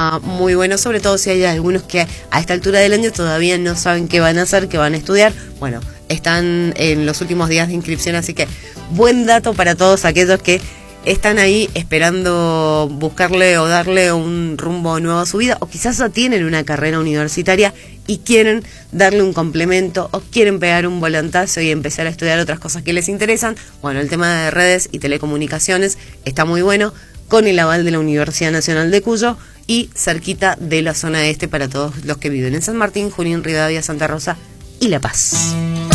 está muy bueno, sobre todo si hay algunos que a esta altura del año todavía no saben qué van a hacer, qué van a estudiar. Bueno, están en los últimos días de inscripción, así que buen dato para todos aquellos que están ahí esperando buscarle o darle un rumbo nuevo a su vida, o quizás ya tienen una carrera universitaria y quieren darle un complemento o quieren pegar un volantazo y empezar a estudiar otras cosas que les interesan. Bueno, el tema de redes y telecomunicaciones está muy bueno, con el aval de la Universidad Nacional de Cuyo y cerquita de la zona este para todos los que viven en San Martín, Junín, Rivadavia, Santa Rosa y La Paz.